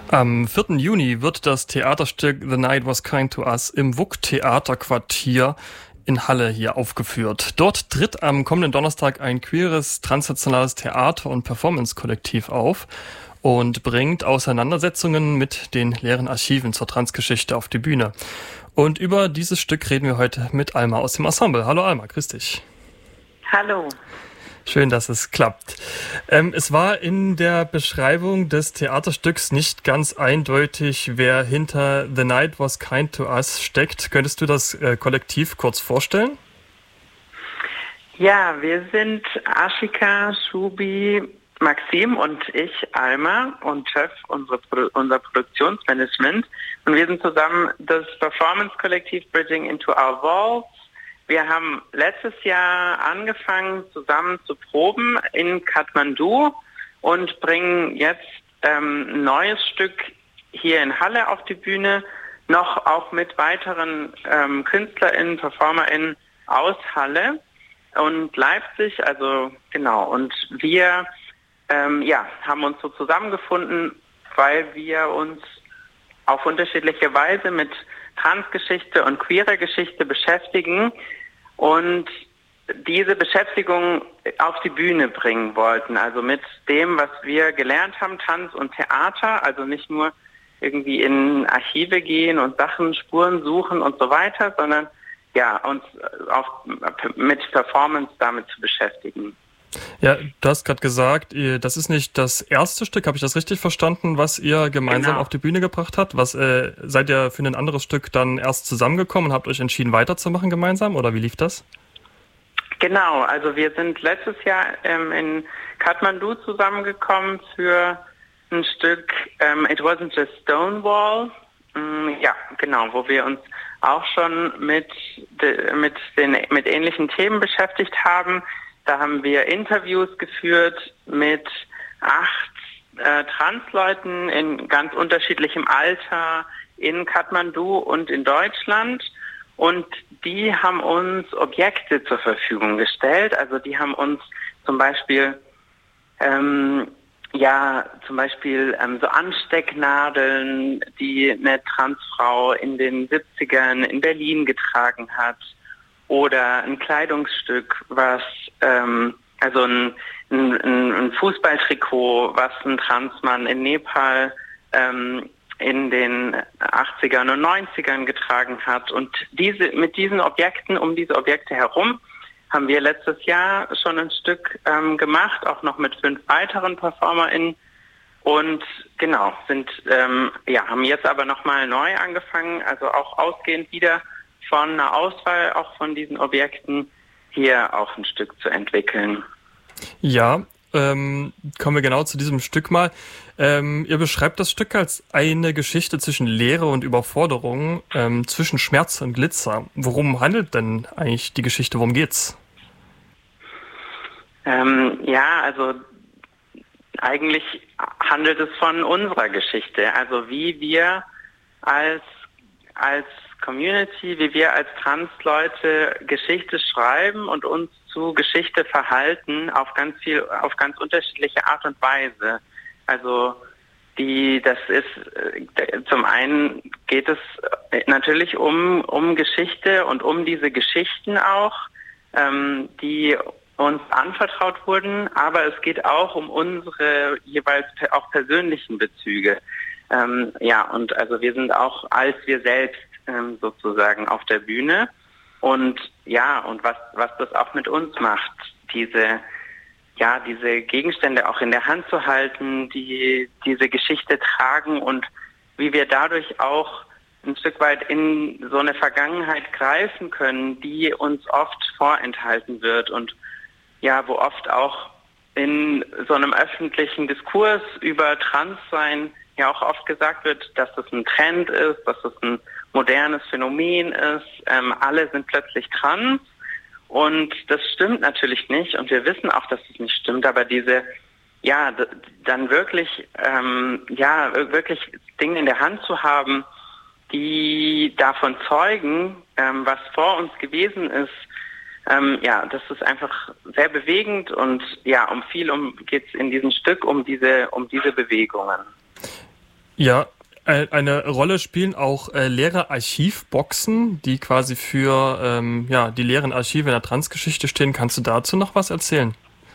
Am 4. Juni wird das Theaterstück The Night Was Kind to Us im WUK-Theaterquartier in Halle hier aufgeführt. Dort tritt am kommenden Donnerstag ein queeres, transnationales Theater- und Performance-Kollektiv auf und bringt Auseinandersetzungen mit den leeren Archiven zur Transgeschichte auf die Bühne. Und über dieses Stück reden wir heute mit Alma aus dem Ensemble. Hallo Alma, grüß dich. Hallo. Schön, dass es klappt. Es war in der Beschreibung des Theaterstücks nicht ganz eindeutig, wer hinter The Night Was Kind to Us steckt. Könntest du das Kollektiv kurz vorstellen? Ja, wir sind Ashika, Shubi, Maxim und ich, Alma, und Chef, unser Produktionsmanagement. Und wir sind zusammen das Performance-Kollektiv Bridging into Our Walls. Wir haben letztes Jahr angefangen, zusammen zu proben in Kathmandu und bringen jetzt ein neues Stück hier in Halle auf die Bühne, noch auch mit weiteren KünstlerInnen, PerformerInnen aus Halle und Leipzig, also genau. Und wir haben uns so zusammengefunden, weil wir uns auf unterschiedliche Weise mit Transgeschichte und queerer Geschichte beschäftigen und diese Beschäftigung auf die Bühne bringen wollten. Also mit dem, was wir gelernt haben, Tanz und Theater, also nicht nur irgendwie in Archive gehen und Sachen, Spuren suchen und so weiter, sondern uns mit Performance damit zu beschäftigen. Ja, du hast gerade gesagt, das ist nicht das erste Stück, habe ich das richtig verstanden, was ihr gemeinsam auf die Bühne gebracht habt? Seid ihr für ein anderes Stück dann erst zusammengekommen und habt euch entschieden weiterzumachen gemeinsam oder wie lief das? Genau, also wir sind letztes Jahr in Kathmandu zusammengekommen für ein Stück It Wasn't Just Stonewall, wo wir uns auch schon mit ähnlichen Themen beschäftigt haben. Da haben wir Interviews geführt mit 8 Transleuten in ganz unterschiedlichem Alter in Kathmandu und in Deutschland. Und die haben uns Objekte zur Verfügung gestellt. Also die haben uns zum Beispiel so Anstecknadeln, die eine Transfrau in den 70ern in Berlin getragen hat. Oder ein Kleidungsstück, was ein Fußballtrikot, was ein Transmann in Nepal in den 80ern und 90ern getragen hat. Und um diese Objekte herum, haben wir letztes Jahr schon ein Stück gemacht, auch noch mit 5 weiteren PerformerInnen. Und genau, haben jetzt aber nochmal neu angefangen, also auch ausgehend wieder von einer Auswahl auch von diesen Objekten hier auch ein Stück zu entwickeln. Ja, kommen wir genau zu diesem Stück mal. Ihr beschreibt das Stück als eine Geschichte zwischen Leere und Überforderung, zwischen Schmerz und Glitzer. Worum handelt denn eigentlich die Geschichte? Worum geht's? Also eigentlich handelt es von unserer Geschichte. Also wie wir als Community, wie wir als Transleute Geschichte schreiben und uns zu Geschichte verhalten auf ganz unterschiedliche Art und Weise. Also zum einen geht es natürlich um Geschichte und um diese Geschichten auch, die uns anvertraut wurden, aber es geht auch um unsere jeweils auch persönlichen Bezüge. Und also wir sind auch als wir selbst sozusagen auf der Bühne und was das auch mit uns macht, diese Gegenstände auch in der Hand zu halten, die diese Geschichte tragen und wie wir dadurch auch ein Stück weit in so eine Vergangenheit greifen können, die uns oft vorenthalten wird und wo oft auch in so einem öffentlichen Diskurs über Transsein ja auch oft gesagt wird, dass das ein Trend ist, dass das ein modernes Phänomen ist. Alle sind plötzlich trans und das stimmt natürlich nicht und wir wissen auch, dass es nicht stimmt, aber dann wirklich Dinge in der Hand zu haben, die davon zeugen, was vor uns gewesen ist, das ist einfach sehr bewegend und geht es in diesem Stück um diese Bewegungen. Ja, eine Rolle spielen auch leere Archivboxen, die quasi für die leeren Archive in der Transgeschichte stehen. Kannst du dazu noch was erzählen?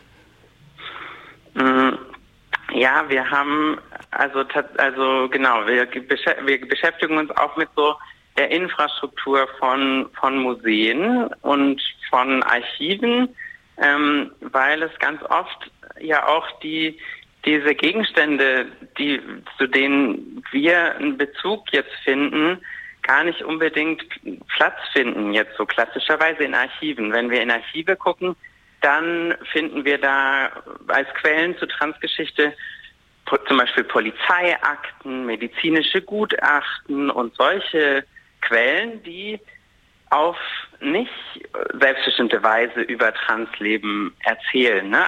Ja, wir haben genau, wir beschäftigen uns auch mit so der Infrastruktur von Museen und von Archiven, weil es ganz oft ja auch diese Gegenstände, zu denen wir einen Bezug jetzt finden, gar nicht unbedingt Platz finden, jetzt so klassischerweise in Archiven. Wenn wir in Archive gucken, dann finden wir da als Quellen zur Transgeschichte zum Beispiel Polizeiakten, medizinische Gutachten und solche Quellen, die auf nicht selbstbestimmte Weise über Transleben erzählen, ne?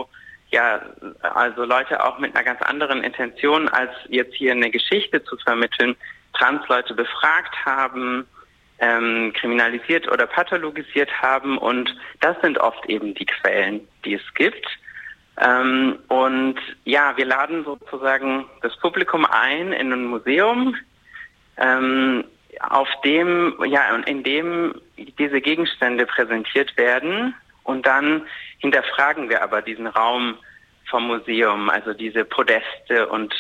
Also Leute auch mit einer ganz anderen Intention, als jetzt hier eine Geschichte zu vermitteln, Transleute befragt haben, kriminalisiert oder pathologisiert haben, und das sind oft eben die Quellen, die es gibt. Und ja, wir laden sozusagen das Publikum ein in ein Museum, in dem diese Gegenstände präsentiert werden, und dann hinterfragen wir aber diesen Raum vom Museum, also diese Podeste und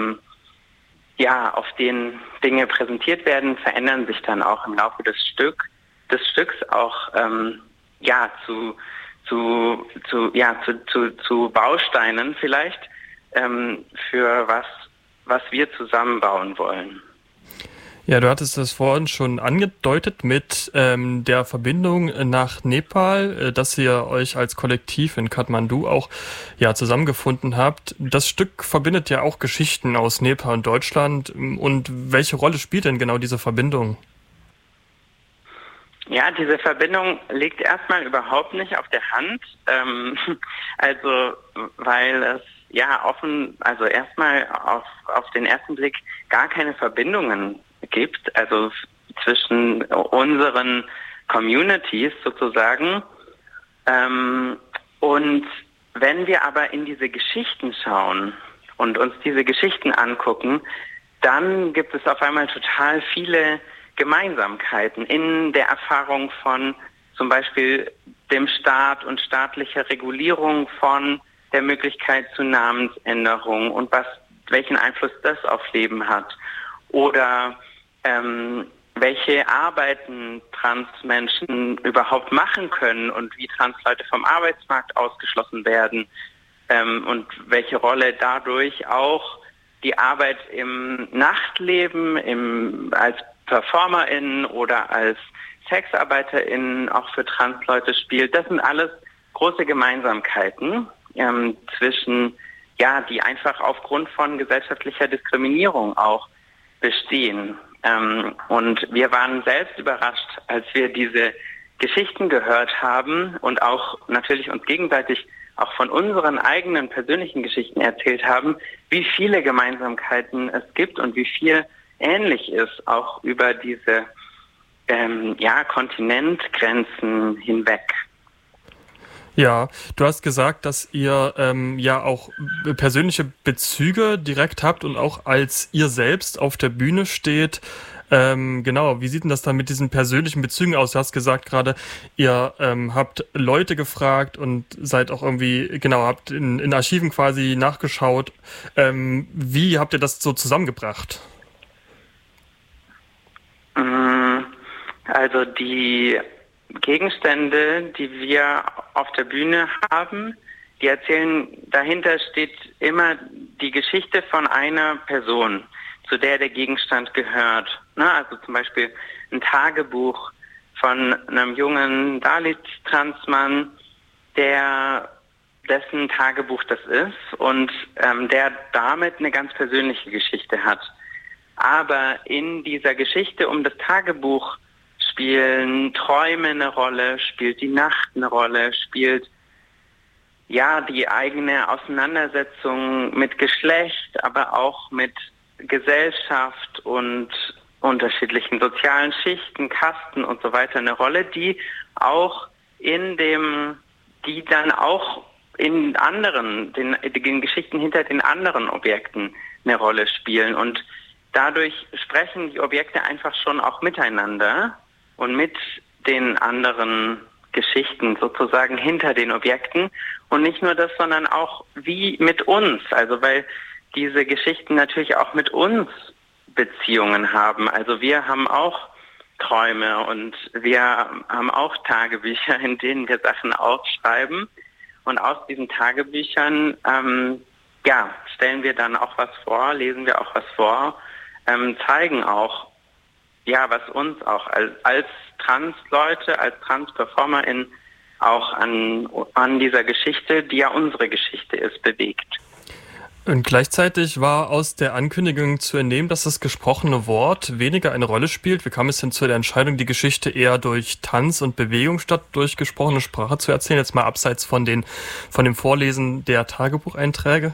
auf denen Dinge präsentiert werden, verändern sich dann auch im Laufe des Stücks auch zu Bausteinen vielleicht für was wir zusammenbauen wollen. Ja, du hattest das vorhin schon angedeutet mit der Verbindung nach Nepal, dass ihr euch als Kollektiv in Kathmandu auch zusammengefunden habt. Das Stück verbindet ja auch Geschichten aus Nepal und Deutschland. Und welche Rolle spielt denn genau diese Verbindung? Ja, diese Verbindung liegt erstmal überhaupt nicht auf der Hand. Weil es erstmal auf den ersten Blick gar keine Verbindungen gibt, also zwischen unseren Communities sozusagen. Und wenn wir aber in diese Geschichten schauen und uns diese Geschichten angucken, dann gibt es auf einmal total viele Gemeinsamkeiten in der Erfahrung von zum Beispiel dem Staat und staatlicher Regulierung von der Möglichkeit zu Namensänderung und welchen Einfluss das auf Leben hat. Oder welche Arbeiten Transmenschen überhaupt machen können und wie Transleute vom Arbeitsmarkt ausgeschlossen werden, und welche Rolle dadurch auch die Arbeit im Nachtleben, als PerformerInnen oder als SexarbeiterInnen auch für Transleute spielt. Das sind alles große Gemeinsamkeiten zwischen, die einfach aufgrund von gesellschaftlicher Diskriminierung auch bestehen. Und wir waren selbst überrascht, als wir diese Geschichten gehört haben und auch natürlich uns gegenseitig auch von unseren eigenen persönlichen Geschichten erzählt haben, wie viele Gemeinsamkeiten es gibt und wie viel ähnlich ist, auch über diese Kontinentgrenzen hinweg. Ja, du hast gesagt, dass ihr auch persönliche Bezüge direkt habt und auch als ihr selbst auf der Bühne steht. Genau, wie sieht denn das dann mit diesen persönlichen Bezügen aus? Du hast gesagt gerade, ihr habt Leute gefragt und seid auch irgendwie, habt in Archiven quasi nachgeschaut. Wie habt ihr das so zusammengebracht? Also die Gegenstände, die wir auf der Bühne haben, die erzählen, dahinter steht immer die Geschichte von einer Person, zu der der Gegenstand gehört. Also zum Beispiel ein Tagebuch von einem jungen Dalit-Transmann, dessen Tagebuch das ist und der damit eine ganz persönliche Geschichte hat. Aber in dieser Geschichte um das Tagebuch spielen Träume eine Rolle, spielt die Nacht eine Rolle, spielt die eigene Auseinandersetzung mit Geschlecht, aber auch mit Gesellschaft und unterschiedlichen sozialen Schichten, Kasten und so weiter eine Rolle, die dann auch in den Geschichten hinter den anderen Objekten eine Rolle spielen. Und dadurch sprechen die Objekte einfach schon auch miteinander und mit den anderen Geschichten sozusagen hinter den Objekten. Und nicht nur das, sondern auch wie mit uns. Also weil diese Geschichten natürlich auch mit uns Beziehungen haben. Also wir haben auch Träume und wir haben auch Tagebücher, in denen wir Sachen aufschreiben. Und aus diesen Tagebüchern stellen wir dann auch was vor, lesen wir auch was vor, zeigen auch, was uns auch als Trans-Leute, als Trans-PerformerInnen auch an dieser Geschichte, die ja unsere Geschichte ist, bewegt. Und gleichzeitig war aus der Ankündigung zu entnehmen, dass das gesprochene Wort weniger eine Rolle spielt. Wie kam es denn zu der Entscheidung, die Geschichte eher durch Tanz und Bewegung statt durch gesprochene Sprache zu erzählen? Jetzt mal abseits von dem Vorlesen der Tagebucheinträge.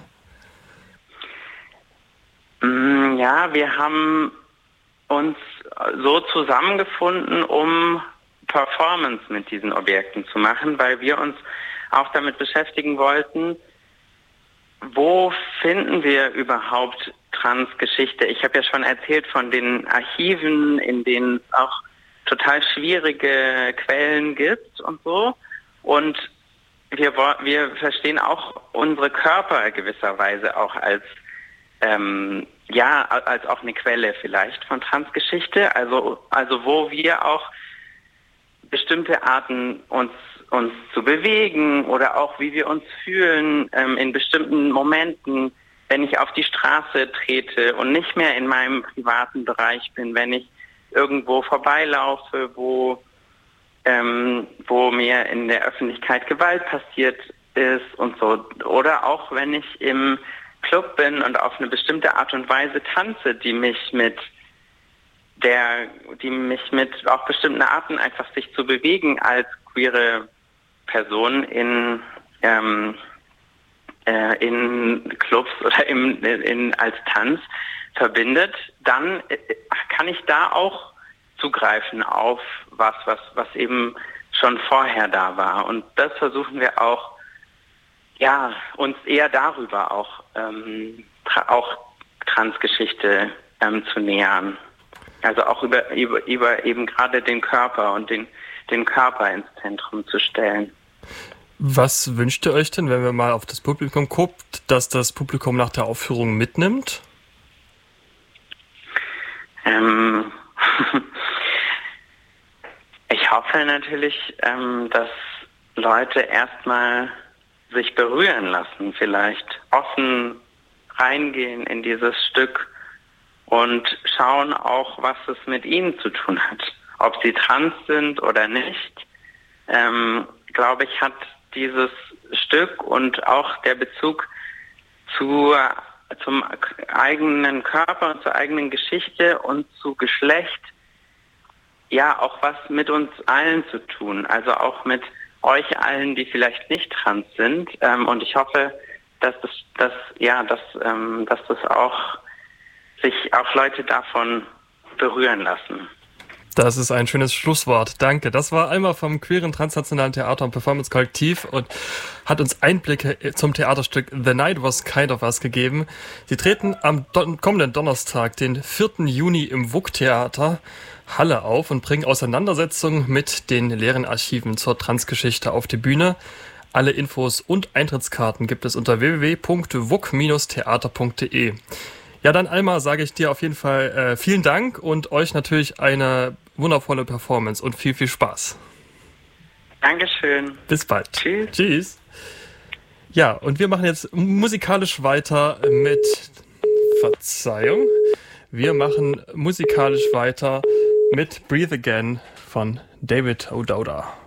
Ja, wir haben uns so zusammengefunden, um Performance mit diesen Objekten zu machen, weil wir uns auch damit beschäftigen wollten, wo finden wir überhaupt Transgeschichte? Ich habe ja schon erzählt von den Archiven, in denen es auch total schwierige Quellen gibt und so. Und wir verstehen auch unsere Körper gewisserweise auch als auch eine Quelle vielleicht von Transgeschichte. Also wo wir auch bestimmte Arten uns zu bewegen oder auch wie wir uns fühlen in bestimmten Momenten, wenn ich auf die Straße trete und nicht mehr in meinem privaten Bereich bin, wenn ich irgendwo vorbeilaufe, wo mir in der Öffentlichkeit Gewalt passiert ist und so. Oder auch wenn ich im Club bin und auf eine bestimmte Art und Weise tanze, die mich mit auch bestimmten Arten einfach sich zu bewegen als queere Person in Clubs oder als Tanz verbindet, dann kann ich da auch zugreifen auf was eben schon vorher da war. Und das versuchen wir auch, uns eher darüber auch Transgeschichte zu nähern. Also auch über eben gerade den Körper und den Körper ins Zentrum zu stellen. Was wünscht ihr euch denn, wenn wir mal auf das Publikum guckt, dass das Publikum nach der Aufführung mitnimmt? Ich hoffe natürlich, dass Leute erstmal sich berühren lassen, vielleicht offen reingehen in dieses Stück und schauen auch, was es mit ihnen zu tun hat. Ob sie trans sind oder nicht, glaube ich, hat dieses Stück und auch der Bezug zum eigenen Körper und zur eigenen Geschichte und zu Geschlecht auch was mit uns allen zu tun. Also auch mit euch allen, die vielleicht nicht trans sind. Und ich hoffe, dass das auch sich auch Leute davon berühren lassen. Das ist ein schönes Schlusswort. Danke. Das war Alma vom Queeren Transnationalen Theater- und Performance-Kollektiv und hat uns Einblicke zum Theaterstück The Night Was Kind of Us gegeben. Sie treten am kommenden Donnerstag, den 4. Juni im WUK-Theater Halle auf und bringen Auseinandersetzungen mit den leeren Archiven zur Transgeschichte auf die Bühne. Alle Infos und Eintrittskarten gibt es unter www.wuk-theater.de. Ja, dann Alma, sage ich dir auf jeden Fall vielen Dank und euch natürlich eine wundervolle Performance und viel, viel Spaß. Dankeschön. Bis bald. Tschüss. Tschüss. Ja, und wir machen jetzt musikalisch weiter mit Verzeihung. Wir machen musikalisch weiter mit Breathe Again von David O'Dowda.